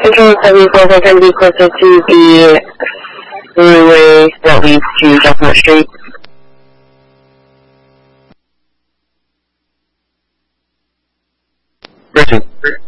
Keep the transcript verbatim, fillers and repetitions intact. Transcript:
Control seventy-four, we're going to be closer to the freeway that leads to Chestnut Street. Richard.